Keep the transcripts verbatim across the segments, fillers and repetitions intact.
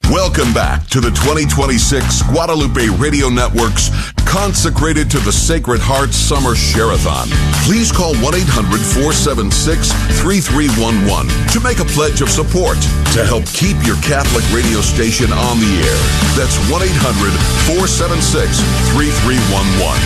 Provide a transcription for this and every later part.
Welcome back to the twenty twenty-six Guadalupe Radio Network's Consecrated to the Sacred Heart Summer Share-a-thon. Please call one eight hundred four seven six three three one one to make a pledge of support to help keep your Catholic radio station on the air. That's one eight hundred four seven six three three one one.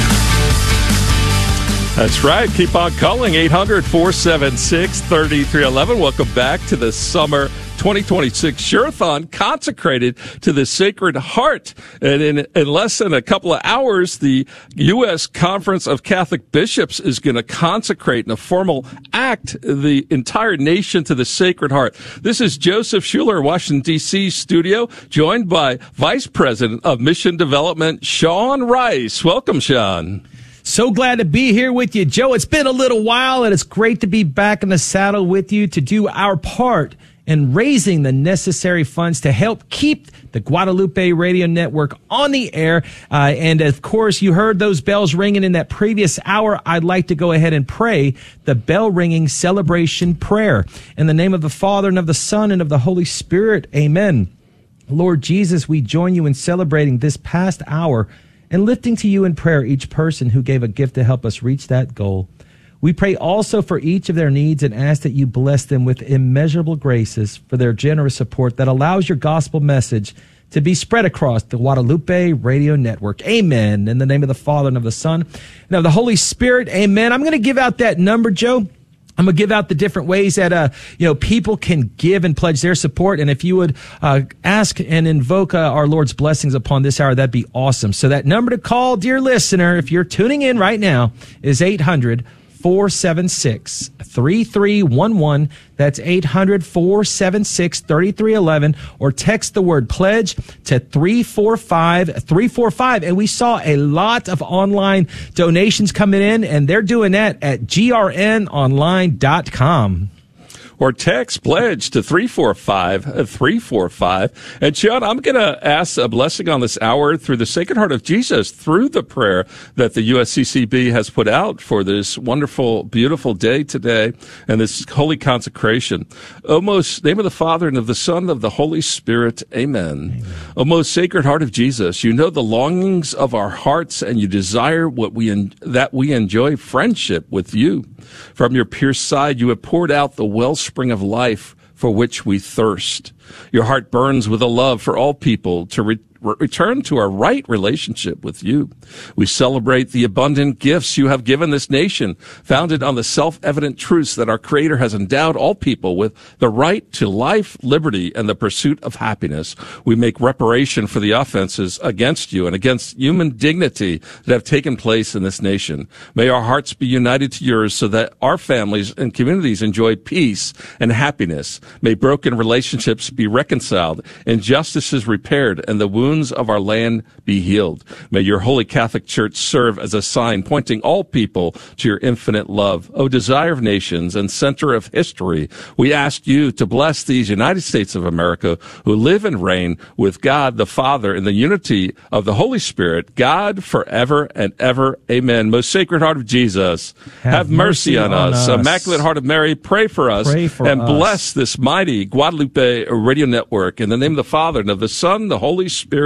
That's right. Keep on calling, eight hundred four seven six three three one one. Welcome back to the summer twenty twenty-six Share-a-thon consecrated to the Sacred Heart. And in, in less than a couple of hours, the U S Conference of Catholic Bishops is going to consecrate in a formal act the entire nation to the Sacred Heart. This is Joseph Schuler, Washington, D C studio, joined by Vice President of Mission Development, Sean Rice. Welcome, Sean. So glad to be here with you, Joe. It's been a little while, and it's great to be back in the saddle with you to do our part in raising the necessary funds to help keep the Guadalupe Radio Network on the air. Uh, and, of course, you heard those bells ringing in that previous hour. I'd like to go ahead and pray the bell-ringing celebration prayer. In the name of the Father, and of the Son, and of the Holy Spirit, amen. Lord Jesus, we join you in celebrating this past hour and lifting to you in prayer each person who gave a gift to help us reach that goal. We pray also for each of their needs and ask that you bless them with immeasurable graces for their generous support that allows your gospel message to be spread across the Guadalupe Radio Network. Amen. In the name of the Father, and of the Son, and of the Holy Spirit, amen. I'm going to give out that number, Joe. I'm going to give out the different ways that, uh, you know, people can give and pledge their support. And if you would uh, ask and invoke uh, our Lord's blessings upon this hour, that'd be awesome. So that number to call, dear listener, if you're tuning in right now, is eight hundred four seven six three three one one. That's eight hundred four seven six three three one one, or text the word pledge to three four five three four five. And we saw a lot of online donations coming in, and they're doing that at G R N online dot com. Or text pledge to three four five three four five. And Sean, I'm going to ask a blessing on this hour through the Sacred Heart of Jesus, through the prayer that the U S C C B has put out for this wonderful, beautiful day today and this holy consecration. O most name of the Father, and of the Son, and of the Holy Spirit. Amen. Amen. O most Sacred Heart of Jesus, you know the longings of our hearts, and you desire what we en- that we enjoy friendship with you. From your pierced side, you have poured out the wellspring of life for which we thirst. Your heart burns with a love for all people to re- return to our right relationship with you. We celebrate the abundant gifts you have given this nation, founded on the self-evident truths that our Creator has endowed all people with the right to life, liberty, and the pursuit of happiness. We make reparation for the offenses against you and against human dignity that have taken place in this nation. May our hearts be united to yours so that our families and communities enjoy peace and happiness. May broken relationships be reconciled, injustices repaired, and the wounds of our land be healed. May your Holy Catholic Church serve as a sign pointing all people to your infinite love. O desire of nations and center of history, we ask you to bless these United States of America who live and reign with God the Father in the unity of the Holy Spirit, God forever and ever. Amen. Most Sacred Heart of Jesus, have, have mercy, mercy on, on us. us. Immaculate Heart of Mary, pray for us. Pray for and us. Bless this mighty Guadalupe Radio Network. In the name of the Father, and of the Son, the Holy Spirit.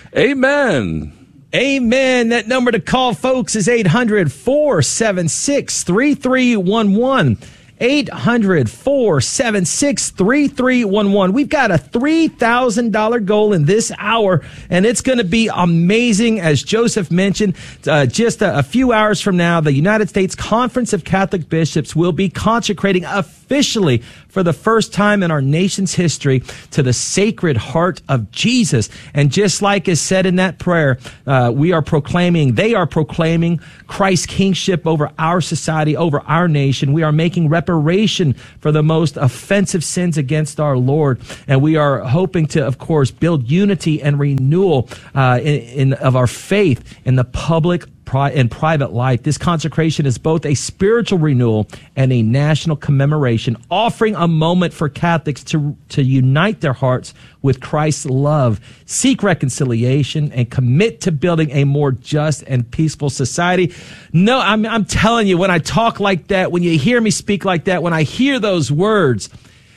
Amen. Amen. That number to call, folks, is eight hundred four seven six three three one one. eight hundred four seven six three three one one. We've got a three thousand dollars goal in this hour, and it's going to be amazing. As Joseph mentioned, uh, just a, a few hours from now, the United States Conference of Catholic Bishops will be consecrating officially for the first time in our nation's history to the Sacred Heart of Jesus. And just like is said in that prayer, uh, we are proclaiming, they are proclaiming Christ's kingship over our society, over our nation. We are making reparation for the most offensive sins against our Lord. And we are hoping to, of course, build unity and renewal uh, in, in of our faith in the public and private life. This consecration is both a spiritual renewal and a national commemoration, offering a moment for Catholics to, to unite their hearts with Christ's love, seek reconciliation, and commit to building a more just and peaceful society. No, I'm, I'm telling you, when I talk like that, when you hear me speak like that, when I hear those words,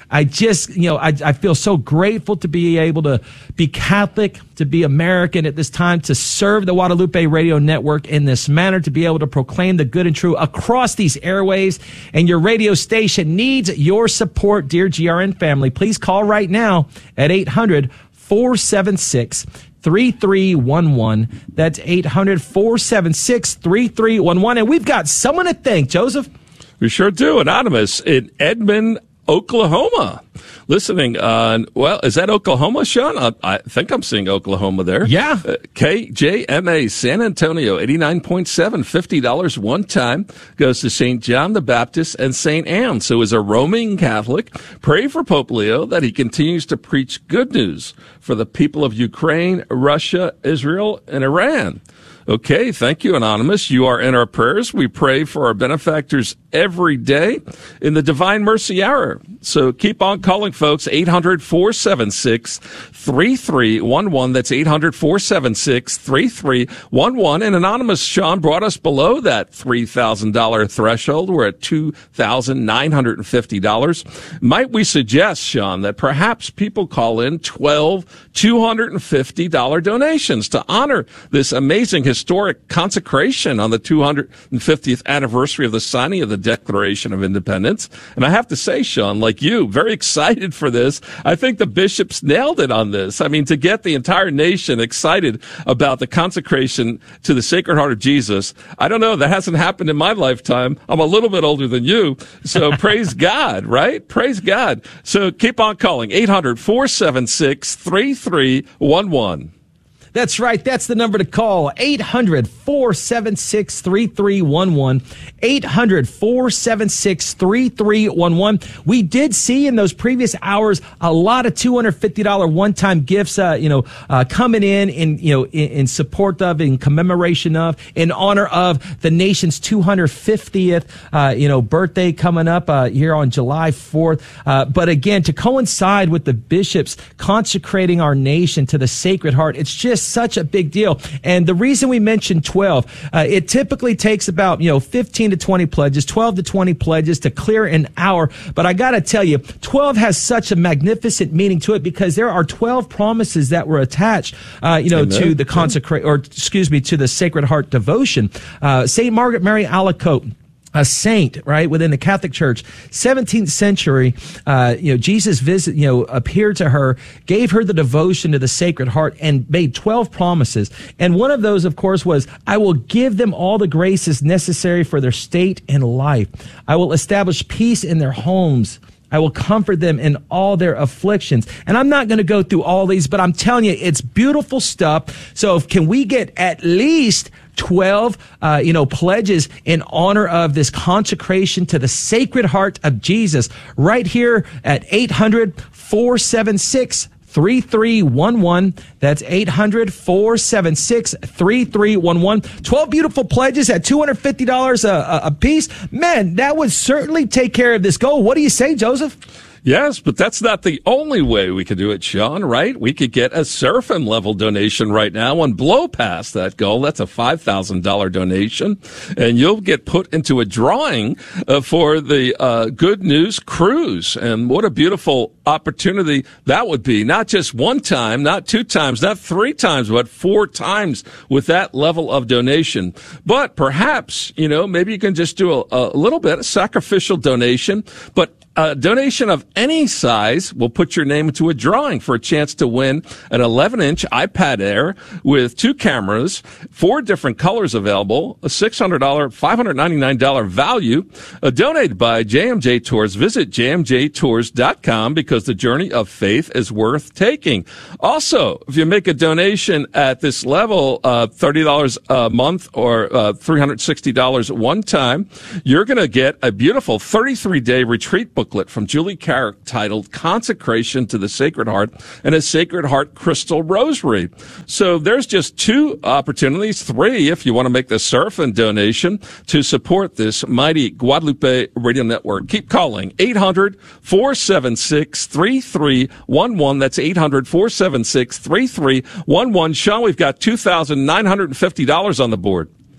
I just, you know, I, I feel so grateful to be able to be Catholic, to be American at this time, to serve the Guadalupe Radio Network in this manner, to be able to proclaim the good and true across these airways. And your radio station needs your support, dear G R N family. Please call right now at eight hundred, four seven six, three three one one. That's eight hundred, four seven six, three three one one. And we've got someone to thank, Joseph. We sure do. Anonymous in Edmond, Oklahoma. Listening on, well, is that Oklahoma, Sean? I, I think I'm seeing Oklahoma there. Yeah. Uh, K J M A, San Antonio, eighty-nine point seven, fifty dollars one time. Goes to Saint John the Baptist and Saint Anne. So is a Roman Catholic. Pray for Pope Leo that he continues to preach good news for the people of Ukraine, Russia, Israel, and Iran. Okay, thank you, Anonymous. You are in our prayers. We pray for our benefactors every day in the Divine Mercy Hour. So keep on calling, folks, eight hundred, four seven six, three three one one. That's eight hundred, four seven six, three three one one. And Anonymous, Sean, brought us below that three thousand dollars threshold. We're at two thousand nine hundred fifty dollars. Might we suggest, Sean, that perhaps people call in twelve two hundred fifty dollars donations to honor this amazing historic consecration on the two hundred fiftieth anniversary of the signing of the Declaration of Independence. And I have to say, Sean, like you, very excited for this. I think the bishops nailed it on this. I mean, to get the entire nation excited about the consecration to the Sacred Heart of Jesus, I don't know, that hasn't happened in my lifetime. I'm a little bit older than you, so praise God, right? Praise God. So keep on calling, eight hundred, four seven six, three three one one. That's right. That's the number to call. eight hundred, four seven six, three three one one. eight hundred, four seven six, three three one one. We did see in those previous hours a lot of two hundred fifty dollars one-time gifts, uh, you know, uh, coming in, in, you know, in, in support of, in commemoration of, in honor of the nation's two hundred fiftieth, uh, you know, birthday coming up, uh, here on July fourth. Uh, but again, to coincide with the bishops consecrating our nation to the Sacred Heart, it's just such a big deal. And the reason we mentioned twelve, uh, it typically takes about, you know, fifteen to twenty pledges, twelve to twenty pledges to clear an hour. But I got to tell you, twelve has such a magnificent meaning to it because there are twelve promises that were attached, uh, you know, Amen. to the consecrate, or excuse me, to the Sacred Heart devotion. Uh, Saint Margaret Mary Alacoque, a saint, right, within the Catholic Church, seventeenth century, uh, you know, Jesus visit, you know, appeared to her, gave her the devotion to the Sacred Heart, and made twelve promises. And one of those, of course, was, I will give them all the graces necessary for their state and life. I will establish peace in their homes. I will comfort them in all their afflictions. And I'm not going to go through all these, but I'm telling you, it's beautiful stuff. So if, can we get at least twelve, uh, you know, pledges in honor of this consecration to the Sacred Heart of Jesus right here at eight hundred, four seven six, three three one one. That's eight hundred, four seven six, three three one one. twelve beautiful pledges at two hundred fifty dollars a, a, a piece. Man, that would certainly take care of this goal. What do you say, Joseph? Yes, but that's not the only way we could do it, Sean, right? We could get a Seraphim level donation right now and blow past that goal. That's a five thousand dollars donation, and you'll get put into a drawing uh, for the uh, Good News Cruise. And what a beautiful opportunity that would be. Not just one time, not two times, not three times, but four times with that level of donation. But perhaps, you know, maybe you can just do a, a little bit, a sacrificial donation, but a donation of any size will put your name into a drawing for a chance to win an eleven inch iPad Air with two cameras, four different colors available, a six hundred dollars, five hundred ninety-nine dollars value, uh, donated by J M J Tours. Visit j m j tours dot com because the journey of faith is worth taking. Also, if you make a donation at this level, uh, thirty dollars a month or uh, three hundred sixty dollars one time, you're going to get a beautiful thirty-three day retreat booklet from Julie Carrick titled Consecration to the Sacred Heart and a Sacred Heart Crystal Rosary. So there's just two opportunities, three if you want to make the Seraphim donation to support this mighty Guadalupe Radio Network. Keep calling eight hundred, four seven six, three three one one. That's eight hundred, four seven six, three three one one. Sean, we've got two thousand nine hundred fifty dollars on the board.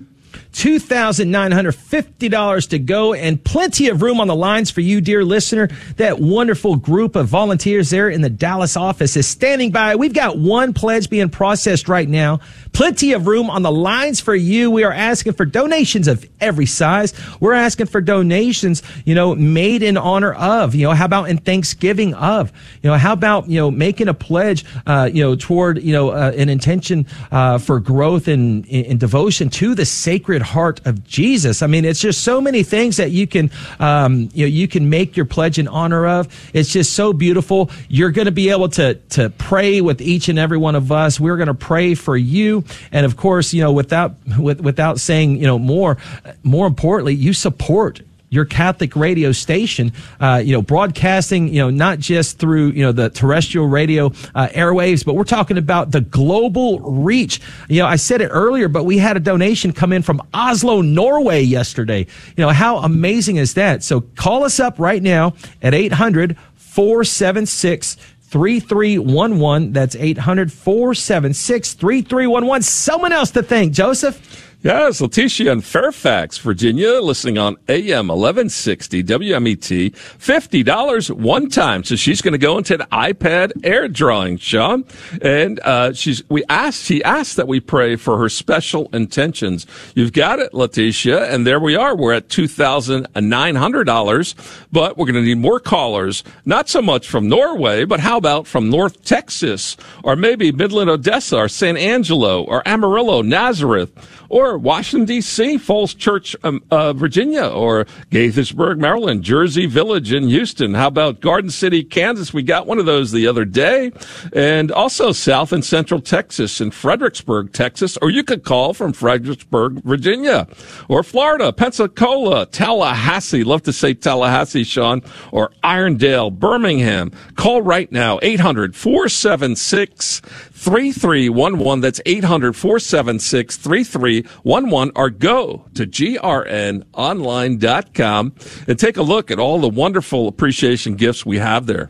two thousand nine hundred fifty dollars to go, and plenty of room on the lines for you, dear listener. That wonderful group of volunteers there in the Dallas office is standing by. We've got one pledge being processed right now. Plenty of room on the lines for you. We are asking for donations of every size. We're asking for donations, you know, made in honor of, you know, how about in thanksgiving of, you know, how about, you know, making a pledge, uh, you know, toward, you know, uh, an intention, uh, for growth and, and devotion to the Sacred Heart of Jesus. I mean, it's just so many things that you can, um, you know, you can make your pledge in honor of. It's just so beautiful. You're going to be able to, to pray with each and every one of us. We're going to pray for you. And of course, you know, without, with, without saying, you know, more, more importantly, you support your Catholic radio station, uh, you know, broadcasting, you know, not just through, you know, the terrestrial radio uh, airwaves, but we're talking about the global reach. You know, I said it earlier, but we had a donation come in from Oslo, Norway yesterday. You know, how amazing is that? So call us up right now at eight hundred, four seven six, three three one one. That's eight hundred, four seven six, three three one one. Someone else to thank, Joseph. Yes, Letitia in Fairfax, Virginia, listening on A M eleven sixty W M E T, fifty dollars one time. So she's going to go into the iPad Air drawing, Sean. And, uh, she's, we asked, she asked that we pray for her special intentions. You've got it, Letitia. And there we are. We're at two thousand nine hundred dollars, but we're going to need more callers. Not so much from Norway, but how about from North Texas, or maybe Midland, Odessa, or San Angelo, or Amarillo, Nazareth, or Washington, D C, Falls Church, um, uh, Virginia, or Gaithersburg, Maryland, Jersey Village in Houston. How about Garden City, Kansas? We got one of those the other day. And also South and Central Texas and Fredericksburg, Texas. Or you could call from Fredericksburg, Virginia, or Florida, Pensacola, Tallahassee. Love to say Tallahassee, Sean, or Irondale, Birmingham. Call right now, eight hundred, four seven six, three three one one. That's eight hundred, four seven six, three three one one, or go to G R N online dot com and take a look at all the wonderful appreciation gifts we have there.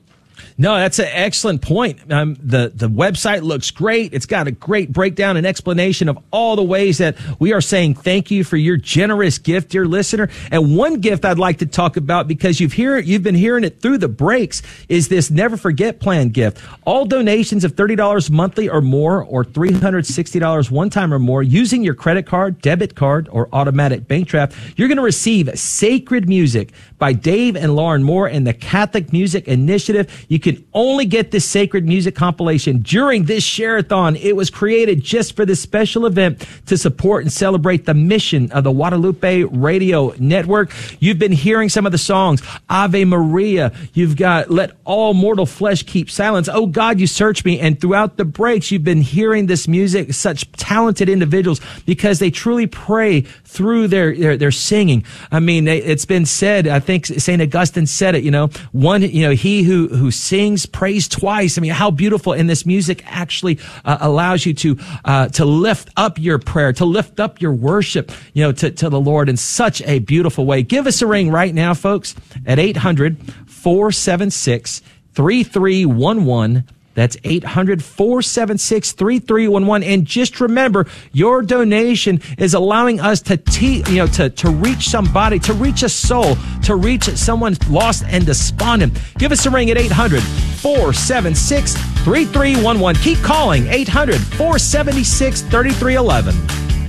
No, that's an excellent point. Um, the, the website looks great. It's got a great breakdown and explanation of all the ways that we are saying thank you for your generous gift, dear listener. And one gift I'd like to talk about, because you've hear, you've been hearing it through the breaks, is this Never Forget Plan gift. All donations of thirty dollars monthly or more, or three hundred sixty dollars one time or more, using your credit card, debit card, or automatic bank draft, you're going to receive Sacred Music by Dave and Lauren Moore and the Catholic Music Initiative. You can only get this Sacred Music compilation during this Share-a-thon. It was created just for this special event to support and celebrate the mission of the Guadalupe Radio Network. You've been hearing some of the songs. Ave Maria. You've got Let All Mortal Flesh Keep Silence. Oh God, You Search Me. And throughout the breaks, you've been hearing this music, such talented individuals, because they truly pray through their, their, their singing. I mean, it's been said, I think Saint Augustine said it, you know, one, you know, he who, who sings prays twice. I mean, how beautiful. And this music actually uh, allows you to, uh, to lift up your prayer, to lift up your worship, you know, to, to the Lord in such a beautiful way. Give us a ring right now, folks, at eight hundred, four seven six, three three one one. That's eight hundred, four seven six, three three one one. And just remember, your donation is allowing us to, te- you know, to, to reach somebody, to reach a soul, to reach someone lost and despondent. Give us a ring at eight hundred, four seven six, three three one one. Keep calling, eight hundred, four seven six, three three one one.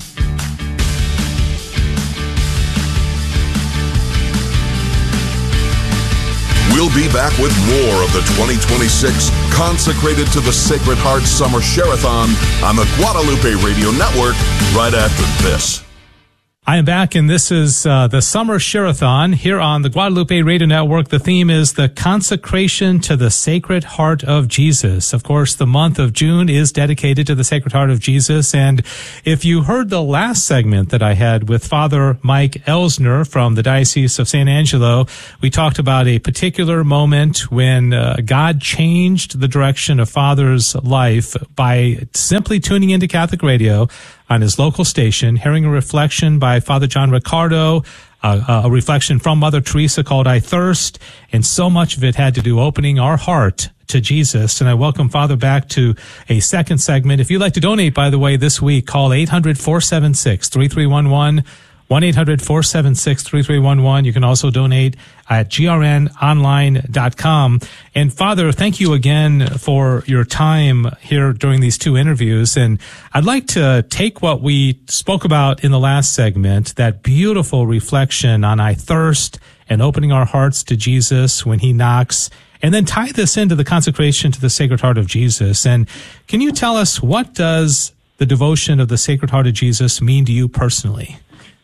We'll be back with more of the twenty twenty-six Consecrated to the Sacred Heart Summer Share-a-thon on the Guadalupe Radio Network right after this. I am back, and this is uh, the Summer Share-a-thon here on the Guadalupe Radio Network. The theme is the Consecration to the Sacred Heart of Jesus. Of course, the month of June is dedicated to the Sacred Heart of Jesus. And if you heard the last segment that I had with Father Mike Elsner from the Diocese of San Angelo, we talked about a particular moment when uh, God changed the direction of Father's life by simply tuning into Catholic radio on his local station, hearing a reflection by Father John Riccardo uh, a reflection from Mother Teresa called I Thirst, and so much of it had to do opening our heart to Jesus. And I welcome Father back to a second segment. If you'd like to donate, by the way, this week, call eight hundred, four seven six, three three one one, one eight hundred, four seven six, three three one one. You can also donate at g r n online dot com. And Father, thank you again for your time here during these two interviews. And I'd like to take what we spoke about in the last segment, that beautiful reflection on I thirst and opening our hearts to Jesus when he knocks, and then tie this into the consecration to the Sacred Heart of Jesus. And can you tell us, what does the devotion of the Sacred Heart of Jesus mean to you personally?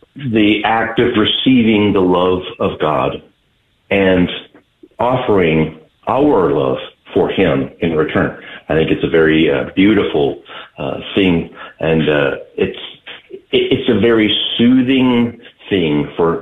The act of receiving the love of God and offering our love for him in return. I think it's a very uh, beautiful uh, thing, and uh, it's it's a very soothing thing for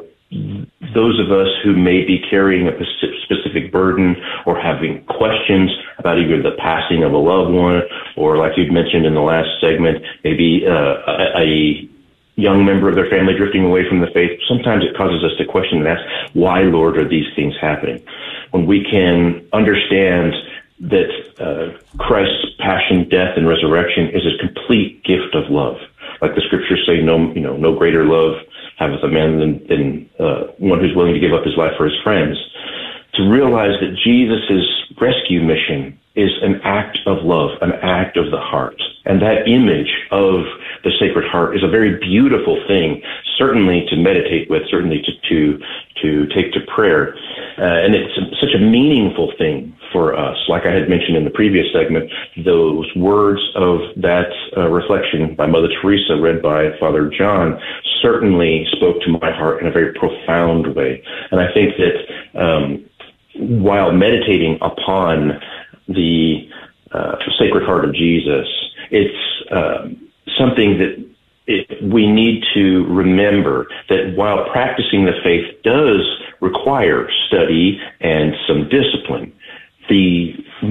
those of us who may be carrying a specific burden or having questions about either the passing of a loved one, or, like you'd mentioned in the last segment, maybe uh, a, a young member of their family drifting away from the faith. Sometimes it causes us to question and ask, why, Lord, are these things happening? When we can understand that uh, Christ's passion, death, and resurrection is a complete gift of love. Like the scriptures say, no, you know, no greater love haveth a man than, than uh, one who's willing to give up his life for his friends. To realize that Jesus' rescue mission is an act of love, an act of the heart. And that image of the Sacred Heart is a very beautiful thing, certainly to meditate with, certainly to to, to take to prayer. Uh, and it's such a meaningful thing for us. Like I had mentioned in the previous segment, those words of that uh, reflection by Mother Teresa, read by Father John, certainly spoke to my heart in a very profound way. And I think that um, while meditating upon the uh, Sacred Heart of Jesus, it's uh, something that it, we need to remember that while practicing the faith does require study and some discipline, the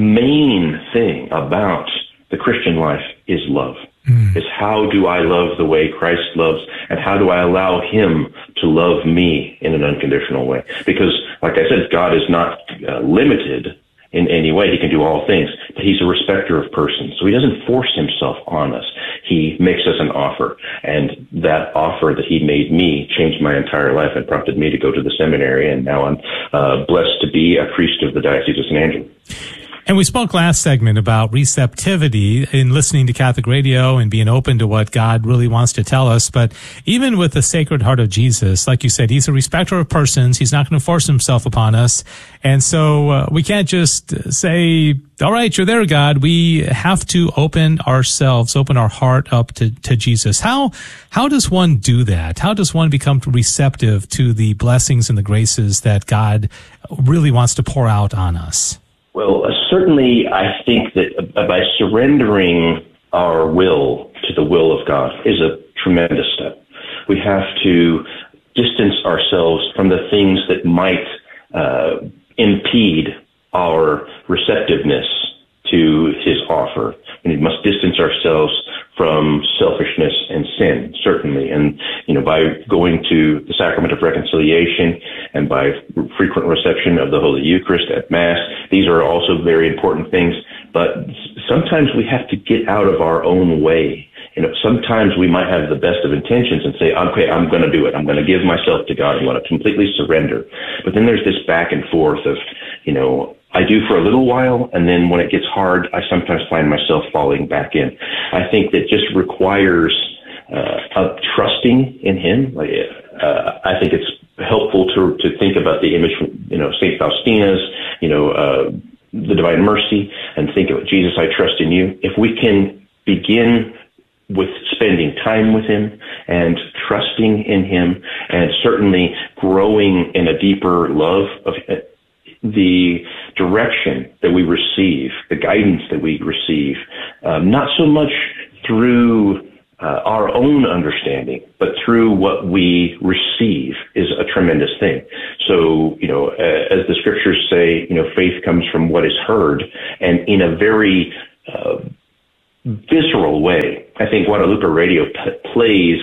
main thing about the Christian life is love. Mm. Is how do I love the way Christ loves, and how do I allow him to love me in an unconditional way? Because, like I said, God is not uh, limited in any way. He can do all things, but he's a respecter of persons. So he doesn't force himself on us. He makes us an offer, and that offer that he made me changed my entire life and prompted me to go to the seminary, and now I'm uh, blessed to be a priest of the Diocese of Saint Angelo. And we spoke last segment about receptivity in listening to Catholic radio and being open to what God really wants to tell us. But even with the Sacred Heart of Jesus, like you said, he's a respecter of persons. He's not going to force himself upon us. And so uh, we can't just say, all right, you're there, God. We have to open ourselves, open our heart up to, to Jesus. How, how does one do that? How does one become receptive to the blessings and the graces that God really wants to pour out on us? Well, uh, certainly I think that uh, by surrendering our will to the will of God is a tremendous step. We have to distance ourselves from the things that might uh, impede our receptiveness to his offer. And we must distance ourselves from selfishness and sin, certainly. And, you know, by going to the sacrament of reconciliation and by frequent reception of the Holy Eucharist at Mass, these are also very important things. But sometimes we have to get out of our own way. You know, sometimes we might have the best of intentions and say, okay, I'm going to do it. I'm going to give myself to God. I'm going to completely surrender. But then there's this back and forth of, you know, I do for a little while, and then when it gets hard, I sometimes find myself falling back in. I think that just requires uh, a trusting in him. Like, uh, I think it's helpful to to think about the image from, you know, Saint Faustina's, you know, uh, the Divine Mercy, and think of Jesus, I trust in you. If we can begin with spending time with him and trusting in him, and certainly growing in a deeper love of the direction that we receive, the guidance that we receive, um, not so much through uh, our own understanding, but through what we receive, is a tremendous thing. So, you know, uh, as the scriptures say, you know, faith comes from what is heard, and in a very uh, visceral way. I think Guadalupe Radio p- plays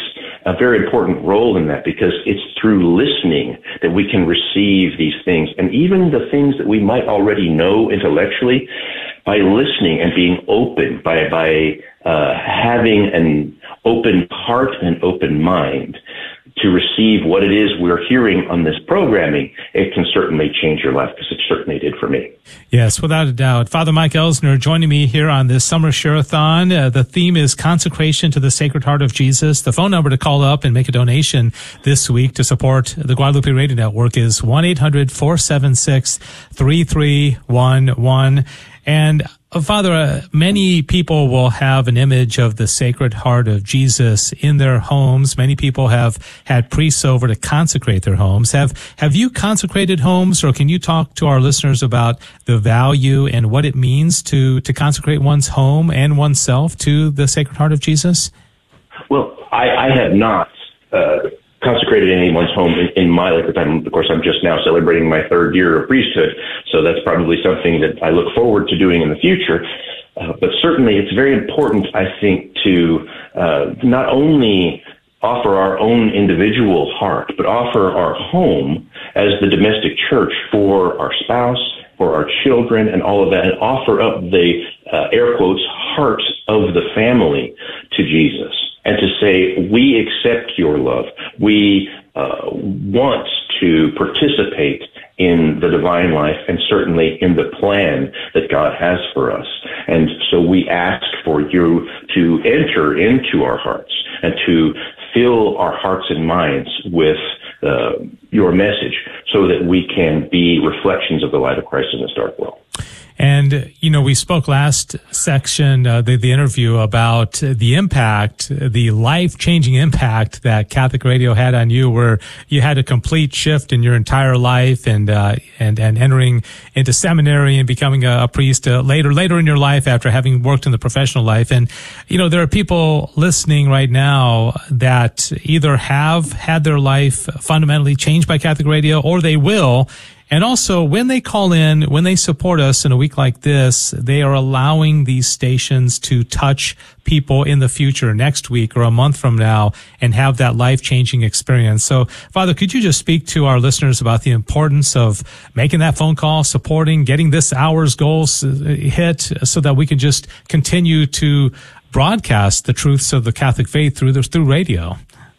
a very important role in that, because it's through listening that we can receive these things. And even the things that we might already know intellectually, by listening and being open, by, by uh, having an open heart and open mind to receive what it is we're hearing on this programming, it can certainly change your life, because it certainly did for me. Yes, without a doubt. Father Mike Elsner joining me here on this Summer Share-a-thon. Uh, the theme is Consecration to the Sacred Heart of Jesus. The phone number to call up and make a donation this week to support the Guadalupe Radio Network is one eight hundred four seven six three three one one. And uh, Father, uh, many people will have an image of the Sacred Heart of Jesus in their homes. Many people have had priests over to consecrate their homes. Have have you consecrated homes, or can you talk to our listeners about the value and what it means to, to consecrate one's home and oneself to the Sacred Heart of Jesus? Well, I, I have not uh, consecrated anyone's home in, in my lifetime. Of course, I'm just now celebrating my third year of priesthood, so that's probably something that I look forward to doing in the future. Uh, but certainly, it's very important, I think, to uh, not only offer our own individual heart, but offer our home as the domestic church for our spouse, for our children, and all of that, and offer up the, uh, air quotes, heart of the family to Jesus. And to say, we accept your love. We uh, want to participate in the divine life, and certainly in the plan that God has for us. And so we ask for you to enter into our hearts and to fill our hearts and minds with uh, your message, so that we can be reflections of the light of Christ in this dark world. And, you know, we spoke last section, uh, the, the interview, about the impact, the life-changing impact that Catholic Radio had on you, where you had a complete shift in your entire life, and, uh, and, and entering into seminary and becoming a, a priest uh, later, later in your life after having worked in the professional life. And, you know, there are people listening right now that either have had their life fundamentally changed by Catholic Radio, or they will. And also, when they call in, when they support us in a week like this, they are allowing these stations to touch people in the future, next week or a month from now, and have that life-changing experience. So, Father, could you just speak to our listeners about the importance of making that phone call, supporting, getting this hour's goals hit, so that we can just continue to broadcast the truths of the Catholic faith through the, through radio?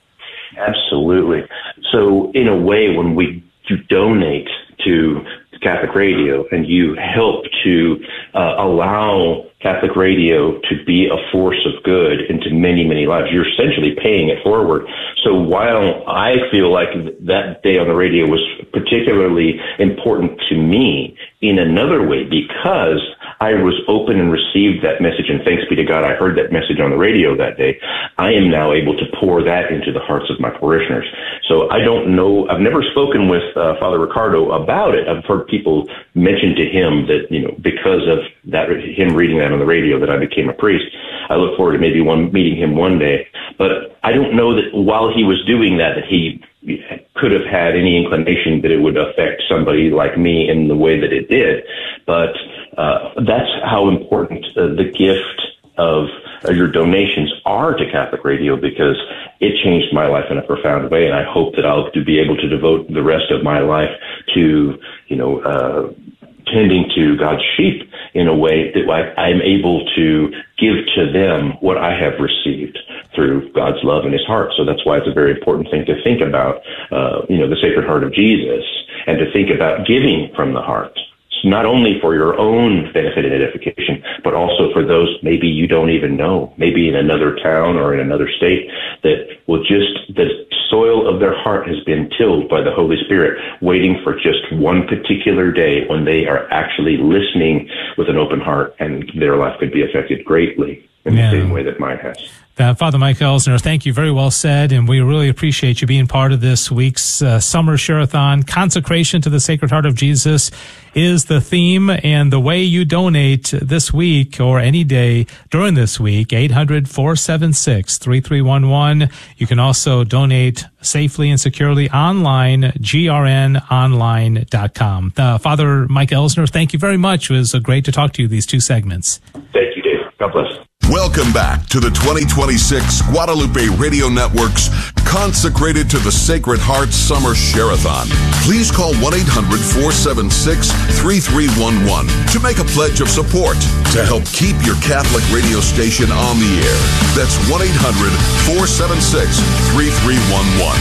Absolutely. So, in a way, when we do donate to Catholic Radio, and you help to uh, allow Catholic Radio to be a force of good into many, many lives, you're essentially paying it forward. So while I feel like that day on the radio was particularly important to me, in another way, because I was open and received that message, and thanks be to God, I heard that message on the radio that day, I am now able to pour that into the hearts of my parishioners. So I don't know, I've never spoken with uh, Father Ricardo about it. I've heard people mention to him that, you know, because of that, him reading that on the radio, that I became a priest. I look forward to maybe one meeting him one day. But I don't know that while he was doing that, that he could have had any inclination that it would affect somebody like me in the way that it did. But uh, that's how important uh, the gift of uh, your donations are to Catholic Radio, because it changed my life in a profound way. And I hope that I'll be able to devote the rest of my life to, you know, uh, tending to God's sheep in a way that I, I'm able to give to them what I have received through God's love in his heart. So that's why it's a very important thing to think about, uh, you know, the Sacred Heart of Jesus, and to think about giving from the heart. It's not only for your own benefit and edification, but also for those maybe you don't even know, maybe in another town or in another state, that will just, the soil of their heart has been tilled by the Holy Spirit, waiting for just one particular day when they are actually listening with an open heart, and their life could be affected greatly in yeah. the same way that mine has. Uh, Father Mike Elsner, thank you. Very well said, and we really appreciate you being part of this week's uh, Summer Share-a-thon. Consecration to the Sacred Heart of Jesus is the theme, and the way you donate this week or any day during this week, eight hundred four seven six three three one one. You can also donate safely and securely online, G R N online dot com. Uh, Father Mike Elsner, thank you very much. It was uh, great to talk to you these two segments. Thank you, Dave. God bless. Welcome back to the twenty twenty-six Guadalupe Radio Network's Consecrated to the Sacred Heart Summer Share-a-thon. Please call one eight hundred four seven six three three one one to make a pledge of support to help keep your Catholic radio station on the air. That's one eight hundred four seven six three three one one.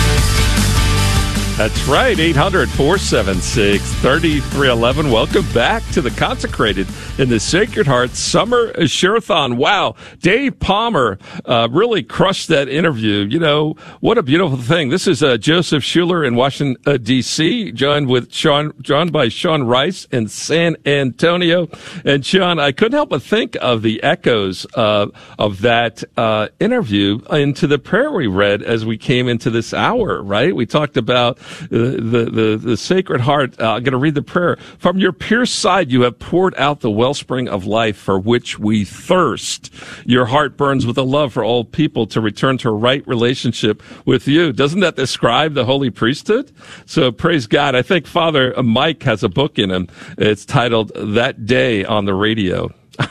That's right, eight hundred four seven six three three one one. Welcome back to the Consecrated in the Sacred Heart Summer Share-a-thon. Wow, Dave Palmer uh, really crushed that interview. You know, what a beautiful thing. This is uh, Joseph Schuler in Washington, uh, D C, joined with Sean, joined by Sean Rice in San Antonio. And Sean, I couldn't help but think of the echoes uh, of that uh, interview into the prayer we read as we came into this hour, right? We talked about The, the, the, the Sacred Heart. Uh, I'm going to read the prayer. From your pierced side, you have poured out the wellspring of life for which we thirst. Your heart burns with a love for all people to return to a right relationship with you. Doesn't that describe the Holy Priesthood? So praise God. I think Father Mike has a book in him. It's titled That Day on the Radio.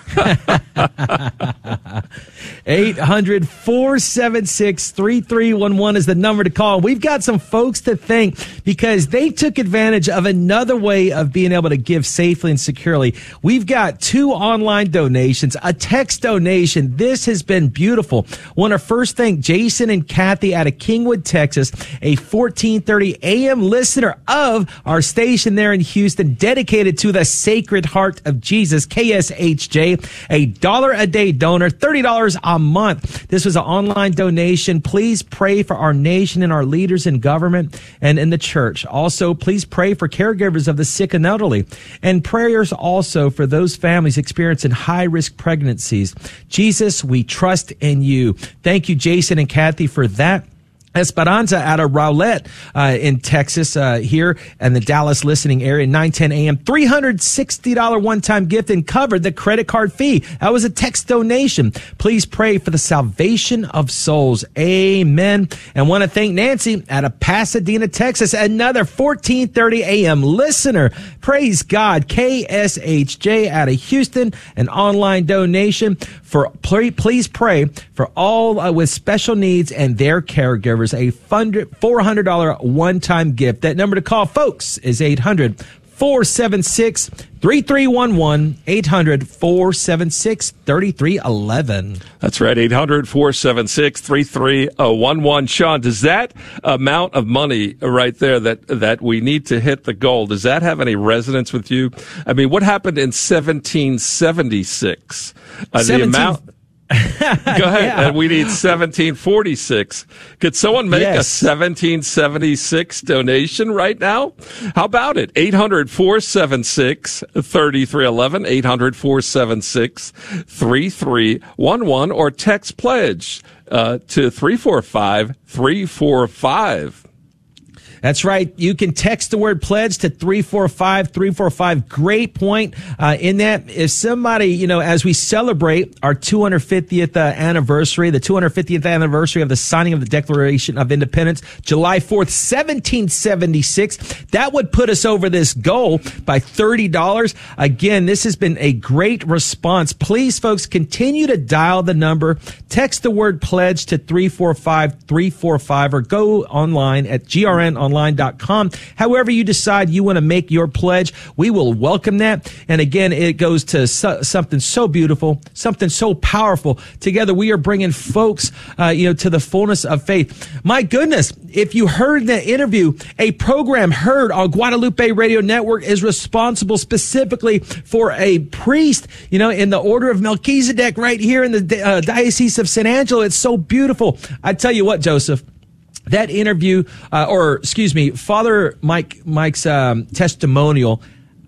eight hundred four seven six three three one one is the number to call. We've got some folks to thank because they took advantage of another way of being able to give safely and securely. We've got two online donations, a text donation. This has been beautiful. Want to first thank Jason and Kathy out of Kingwood, Texas, a fourteen thirty a.m. listener of our station there in Houston, dedicated to the Sacred Heart of Jesus, K S H J, a dollar a day donor, thirty dollars a month. This was an online donation. Please pray for our nation and our leaders in government and in the church. Also, please pray for caregivers of the sick and elderly, and prayers also for those families experiencing high-risk pregnancies. Jesus, we trust in you. Thank you, Jason and Kathy, for that. Esperanza out of Rowlett uh, in Texas, uh, here in the Dallas listening area, nine ten a.m. three hundred sixty dollars one-time gift and covered the credit card fee. That was a text donation. Please pray for the salvation of souls. Amen. And want to thank Nancy out of Pasadena, Texas, another fourteen thirty a.m. listener. Praise God. K S H J out of Houston, an online donation for, please pray for all uh, with special needs and their caregivers. A four hundred dollars one-time gift. That number to call, folks, is eight hundred four seven six three three one one, eight hundred four seven six three three one one. That's right, eight hundred four seven six three three one one. Sean, does that amount of money right there that, that we need to hit the goal, does that have any resonance with you? I mean, what happened in seventeen seventy-six? Uh, the amount... Go ahead. Yeah. And we need seventeen forty-six. Could someone make yes. a seventeen seventy-six donation right now? How about it? eight hundred four seven six three three one one, eight hundred four seven six three three one one, or text pledge uh, to three four five three four five. That's right. You can text the word pledge to three four five three four five. Great point uh, in that. If somebody, you know, as we celebrate our two hundred fiftieth uh, anniversary, the two hundred fiftieth anniversary of the signing of the Declaration of Independence, July fourth, seventeen seventy-six, that would put us over this goal by thirty dollars. Again, this has been a great response. Please, folks, continue to dial the number. Text the word pledge to three four five three four five, or go online at G R N online dot com. However you decide you want to make your pledge, we will welcome that. And again, it goes to so, something so beautiful, something so powerful. Together, we are bringing folks, uh, you know, to the fullness of faith. My goodness, if you heard the interview, a program heard on Guadalupe Radio Network is responsible specifically for a priest, you know, in the order of Melchizedek right here in the uh, Diocese of San Angelo. It's so beautiful. I tell you what, Joseph, that interview, uh, or excuse me, Father Mike Mike's um, testimonial,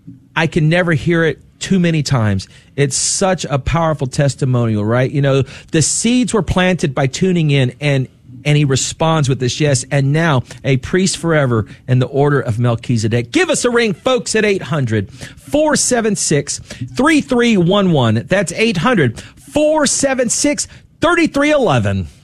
I can never hear it too many times. It's such a powerful testimonial, right? You know, the seeds were planted by tuning in, and and he responds with this yes, and now a priest forever in the order of Melchizedek. Give us a ring, folks, at eight hundred four seven six three three one one. That's eight hundred four seven six three three one one.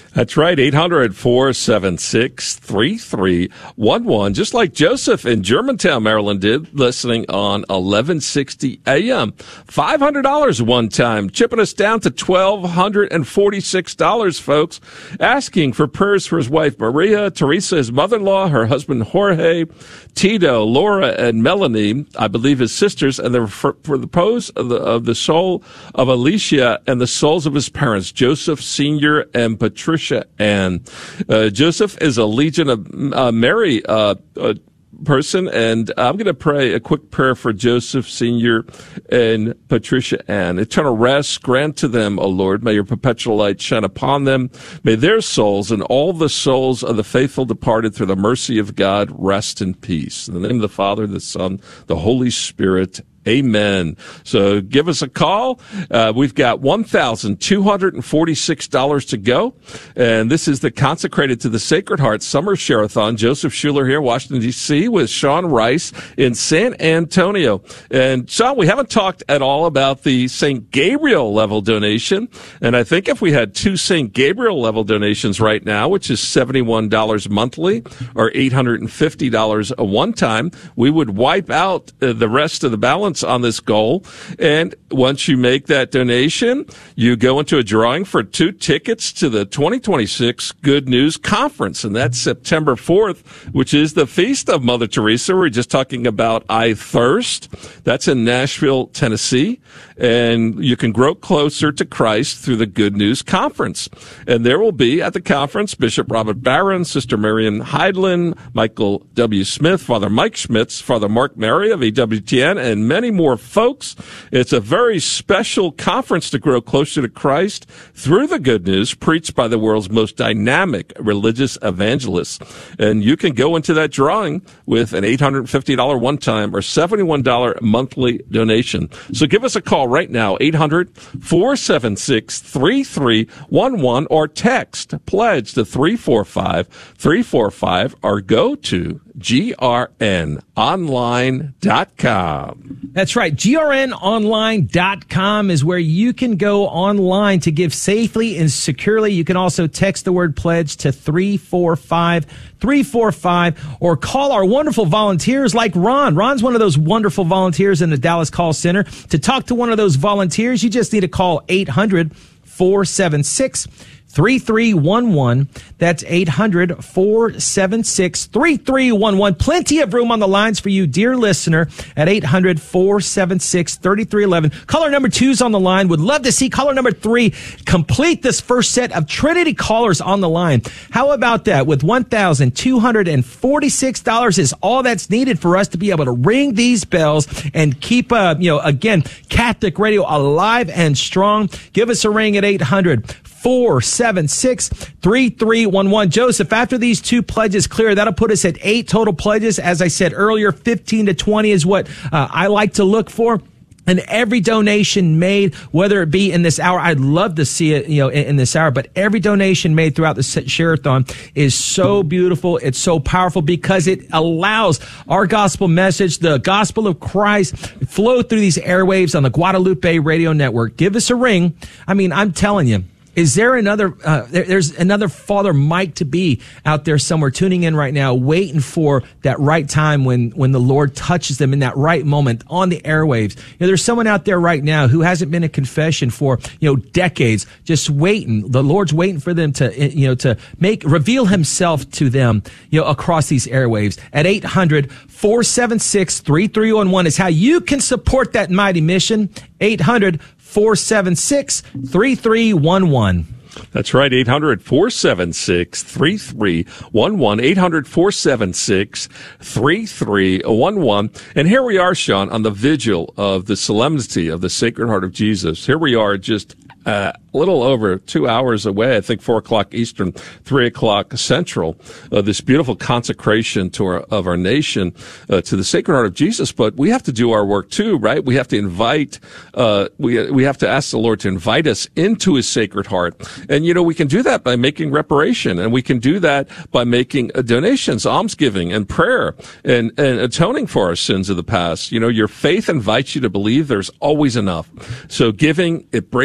That's right, eight hundred, four seven six, three three one one, just like Joseph in Germantown, Maryland did, listening on eleven sixty A M. five hundred dollars one time, chipping us down to one thousand two hundred forty-six dollars, folks, asking for prayers for his wife Maria, Teresa, his mother-in-law, her husband Jorge, Tito, Laura, and Melanie, I believe his sisters, and for, for the repose of the, of the soul of Alicia and the souls of his parents, Joseph Senior and Patricia. And uh, Joseph is a Legion of uh, Mary uh, uh, person, and I'm going to pray a quick prayer for Joseph Senior and Patricia Ann. Eternal rest grant to them, O Lord. May your perpetual light shine upon them. May their souls and all the souls of the faithful departed through the mercy of God rest in peace. In the name of the Father, the Son, the Holy Spirit, amen. So give us a call. Uh, we've got one thousand two hundred forty-six dollars to go. And this is the Consecrated to the Sacred Heart Summer Share-a-thon. Joseph Schuler here, Washington, D C, with Sean Rice in San Antonio. And Sean, we haven't talked at all about the Saint Gabriel level donation. And I think if we had two Saint Gabriel level donations right now, which is seventy-one dollars monthly or eight hundred fifty dollars a one time, we would wipe out uh, the rest of the balance on this goal. And once you make that donation, you go into a drawing for two tickets to the twenty twenty-six Good News Conference. And that's September fourth, which is the Feast of Mother Teresa. We're just talking about I Thirst. That's in Nashville, Tennessee. And you can grow closer to Christ through the Good News Conference. And there will be at the conference Bishop Robert Barron, Sister Marian Heidland, Michael W. Smith, Father Mike Schmitz, Father Mark Mary of E W T N, and many more folks. It's a very special conference to grow closer to Christ through the good news preached by the world's most dynamic religious evangelists. And you can go into that drawing with an eight hundred fifty dollars one-time or seventy-one dollars monthly donation. So give us a call right now, eight hundred, four seven six, three three one one, or text pledge to three four five, three four five, or go to G R N online dot com. That's right. G R N online dot com is where you can go online to give safely and securely. You can also text the word pledge to three four five, three four five, or call our wonderful volunteers like Ron. Ron's one of those wonderful volunteers in the Dallas Call Center. To talk to one of those volunteers, you just need to call eight hundred, four seven six, three three one one. That's eight hundred, four seven six, three three one one. Plenty of room on the lines for you, dear listener, at eight hundred, four seven six, three three one one. Caller number two's on the line. Would love to see caller number three complete this first set of Trinity callers on the line. How about that? With one thousand two hundred forty-six dollars is all that's needed for us to be able to ring these bells and keep, uh, you know, again, Catholic radio alive and strong. Give us a ring at eight hundred, four seven six, three three one one. Joseph, after these two pledges clear, that'll put us at eight total pledges. As I said earlier, fifteen to twenty is what uh, I like to look for. And every donation made, whether it be in this hour, I'd love to see it, you know, in, in this hour, but every donation made throughout the share-a-thon is so beautiful. It's so powerful because it allows our gospel message, the gospel of Christ, flow through these airwaves on the Guadalupe Radio Network. Give us a ring. I mean, I'm telling you. Is there another, uh, there, there's another Father Mike to be out there somewhere tuning in right now, waiting for that right time when, when the Lord touches them in that right moment on the airwaves. You know, there's someone out there right now who hasn't been in confession for, you know, decades, just waiting. The Lord's waiting for them to, you know, to make, reveal himself to them, you know, across these airwaves. At eight hundred, four seven six, three three one one is how you can support that mighty mission. eight hundred, four seven six, three three one one. That's right, eight hundred, four seven six, three three one one, eight hundred, four seven six, three three one one. And here we are, Sean, on the vigil of the solemnity of the Sacred Heart of Jesus. Here we are just uh, a little over two hours away, I think four o'clock Eastern, three o'clock Central, uh, this beautiful consecration to our, of our nation uh, to the Sacred Heart of Jesus. But we have to do our work too, right? We have to invite, uh, we, we have to ask the Lord to invite us into his Sacred Heart. And, you know, we can do that by making reparation, and we can do that by making uh, donations, almsgiving, and prayer, and, and atoning for our sins of the past. You know, your faith invites you to believe there's always enough. So giving, it breaks that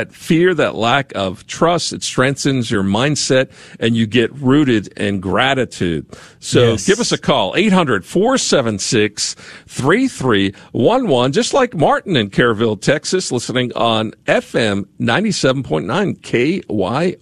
that fear, that lack of trust. It strengthens your mindset, and you get rooted in gratitude. So Yes. give us a call, eight hundred, four seven six, three three one one, just like Martin in Kerrville, Texas, listening on F M ninety-seven point nine K Y